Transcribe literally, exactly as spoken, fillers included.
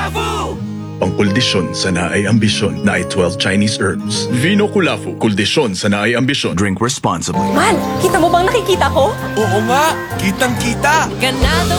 Kulafu! Pangkuldisyon sa naay ambisyon na ay twelve Chinese herbs. Vino Kulafu, kuldisyon sa naay ambisyon. Drink responsibly. Mal, kita mo bang nakikita ko? Oo nga, kitang-kita! Ganado